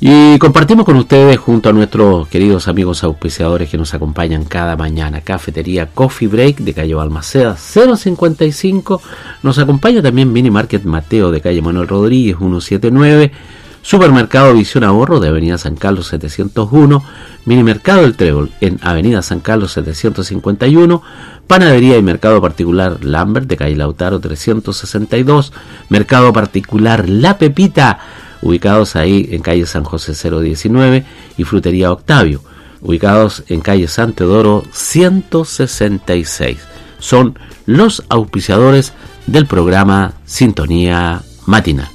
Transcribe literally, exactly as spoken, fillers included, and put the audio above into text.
Y compartimos con ustedes junto a nuestros queridos amigos auspiciadores que nos acompañan cada mañana. Cafetería Coffee Break de calle Balmaceda cero cincuenta y cinco. Nos acompaña también Mini Market Mateo de calle Manuel Rodríguez ciento setenta y nueve. Supermercado Visión Ahorro de avenida San Carlos setecientos uno. Mini Mercado El Trébol en avenida San Carlos setecientos cincuenta y uno. Panadería y Mercado Particular Lambert de calle Lautaro trescientos sesenta y dos. Mercado Particular La Pepita, ubicados ahí en calle San José cero diecinueve, y Frutería Octavio, ubicados en calle San Teodoro ciento sesenta y seis. Son los auspiciadores del programa Sintonía Matinal.